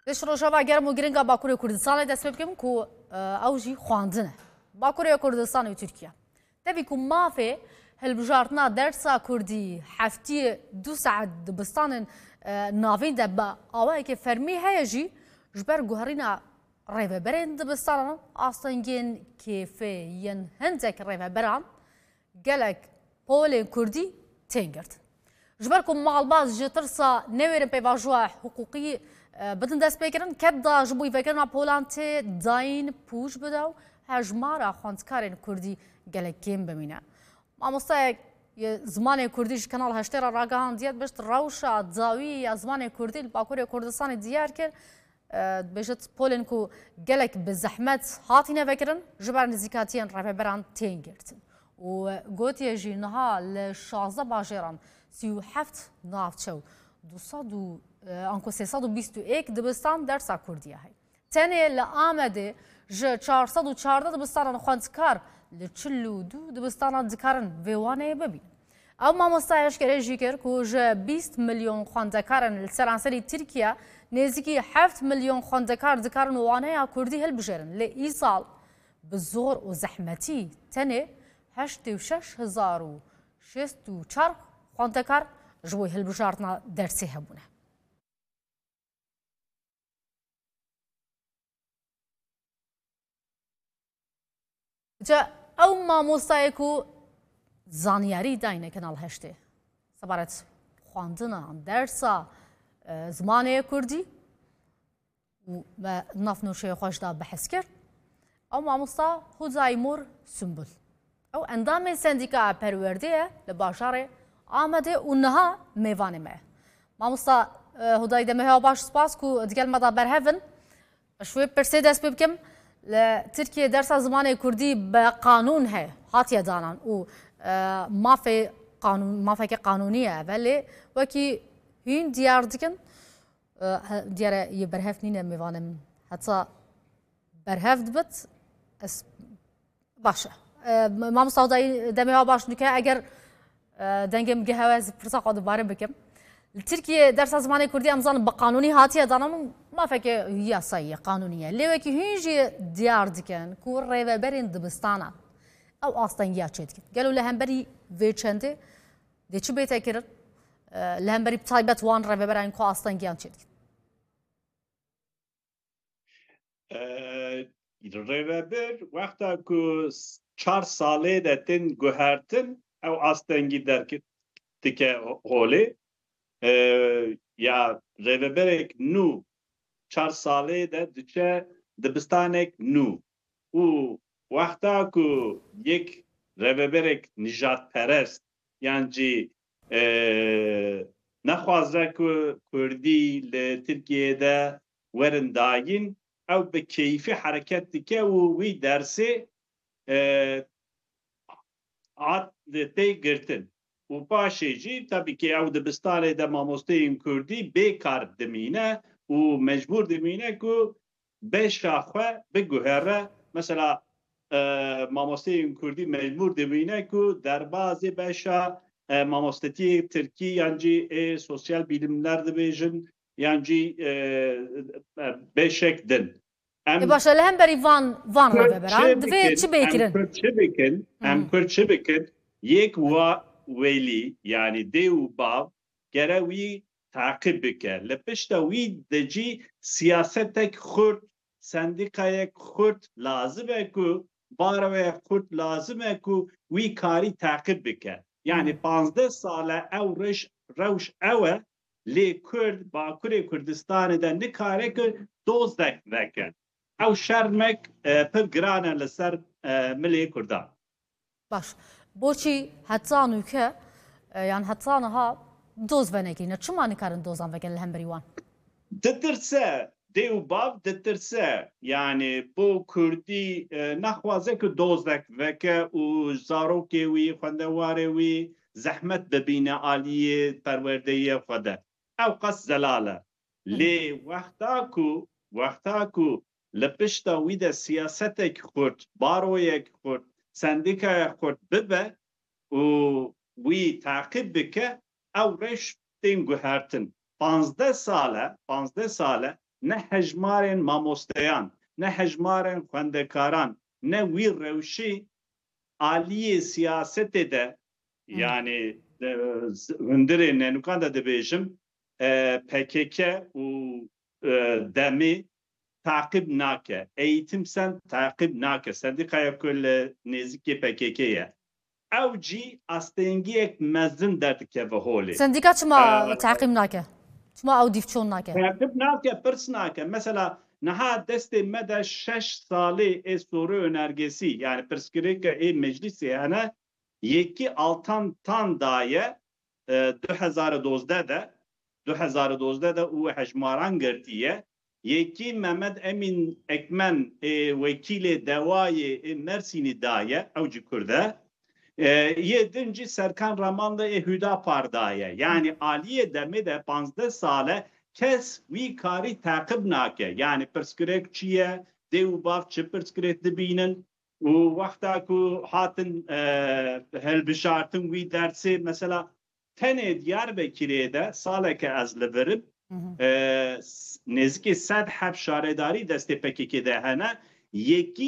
Leş rojava germ û giringa Bakurê Kurdistanê dest pê bikim ku ew jî xwandin e. Bakurê Kurdistanê û Tirkiye. Tevî ku mafê hilbijartina dersa Kurdî heftiyê 2 saet dibistanên navîn de bi awayekê fermî heye jî ji ber guherîna rêveberên dibistanan astengên kêfê yên hindek rêveberan gelek polên Kurdî tên girtin. Ji ber ku malbaz ji tirsa newêrin pêvajoya hiqûqî بدن دست بگیرن که دا جبوی وکرنا پولانتی داین پوش بده و هجمارا خواندکارین کردی گلکیم بمینه. مامۆستایەک زمانی کوردیش کانال هەشتێرە ڕاگەهاندیەت بەشت ڕەوشە داوی یا زمانی کوردی لە باکووری کوردستانی دیار کرد بێژت پۆلێن و gelek bi zehmet hatîne vekirin ji ber nizîkatiyên rêveberan tên girtin û gotiye jî niha li 16 bajêran 37 navçe û 321 dibistan dersa Kurdiye heye. Tenê li Amedê ji 414 dibistanan xwendkar li 42 dibistanan dikarin vê waneyê bibînin. Ew mamosta eşkerê jî kir ku ji 20 milyon xwendekarin li seranserî Tirkiye nêzîkî 7 milyon xwendekar dikarin waneya Kurdî hilbijêrin. Lê îsal bi zor û zehmetî tenê 86,064 xwendekar ji bo hilbijartina dersê hebûne. ew mamostayê ku zaniyarî dayine Kanal Heştê sebaret xwandina dersa zimanê Kurdî û me navnûşeyê xweş da behs kir ew mamosta Hudaymur Sümbül. Ew endamên sendîkaya perwerdê ye li bajarê Amedê û niha mêvanê me ye. Mamosta Huday Demirhewa baş spas ku digel me da berhevin. Şwê pirsê dest pê bikim li Tirkiye dersa zimanê Kurdî bi qanûn heye hatiye danan û mafekê qanûnî ye ev lê wekî hîn diyar dikin diyare yê berhev nîne mêvanê min heta berhev dibit ez baş e. Mamosta Huday Demirhewa baş dike eger dengê gihewe ez pirsa xwe dibare bikim. Li Tirkiye dersa zimanê Kurdî em zanin bi qanûnî hatiye danan û mafekê yasayî qanûnî ye. Lê wekî hîn jî diyar dikin ku rêveberên dibistana ew astengiya çê dikin. Gelo li hemberî vê çendê dê çi bête kirin li hemberî taybet wan rêveberên ku astengiyan çê dikin. Rêveber wexta ku 4 salê de tên guhertin ew astengî dike holê ya rêveberek nû 4 salê de diçe dibistanek nû û wexta ku yek rêveberek nijadperest yan jî nexwaze ku Kurdî li Tirkiyeyê werin dagîn ew bi keyfî hereket dike û wî dersê hat tê girtin. û paşê jî tabii ki ew dibistanê de mamosteyên Kurdî bêkar dimîne û mecbûr dimîne ku beşa xwe biguhere. Mesela mamosteyên Kurdî mecbûr dimîne ku derbasê beşa mamostetiyê Tirkî yan jî sosyal bilimler dibêjin yan jî beşek din. Başa li hemberî van rêveberan divê çi bêkirin? Em Kurd çi bikin? Yek welî yani dê û bav gere wî takip bike. Li pişta wî de jî siyasetek Kurd, sendîkayek Kurd lazim e ku barewê Kurd lazim e ku wî karî takip bike. Yani 15 sale ew rewş ew e lê Kurd Bakurê Kurdistanê de nikare ku dozdek veke. Ew şermek pir giran e li ser milê Kurdan. Baş. Boçî heta nûke yan heta niha doz venekîne. Çima nikarin dozan vekin li hemberî wan? Ditirse dê û bav ditirse yani bo Kurdî nexwaze ku dozdek veke û zarokê wî xwendewarê wî zehmet bibîne aliyê perwerdeyê xwe de. Ew qas zelal e. Lê wexta ku li pişta wî de siyasetek Kurd, baroyek Kurd, sendîkaya Kurd bibe û wî takip bike ew reş tên guhertin. 15 sale ne hejmarên mamosteyan, ne hejmarên xwendekaran, ne wî rewşê aliyê siyasetê de yani hundirê nenukan da dibêjim PKK û demê takip nake. Eğitim sen takip nake. Sendikaya ku li nêzîkê PKK ye. Ew cî astengiyek mezin derdikeve holê. Sendika çima takip nake? Çima ew dîvçûn nake? Takip nake, pirs nake. Mesela niha destê me de 6 salê ê soru önergesi yani pirskirêka ê meclisê hene yekî altan tan daye 2012 de 2012 de û hejmaran girtiye. Yekî Mehmed Emin Ekmen vekîlê dewayê Mersinî daye ew jî Kurd e. Yedinci Serkan Raman da Hüdapar daye. Yani aliyê demê de 15 sale kes wî karî takip nake. Yani pirskirêk çi ye, dê û bav çi pirskirêk dibînin û wexta ku hatin hilbijartin wî dersê mesela tenê Diyarbekirê de saleke ez li birim nêzîkî 100 hef şaredarî destê PKK de hene yekî